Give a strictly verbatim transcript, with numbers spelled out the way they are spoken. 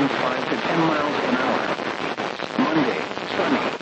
winds five to ten miles an hour. Monday, sunny.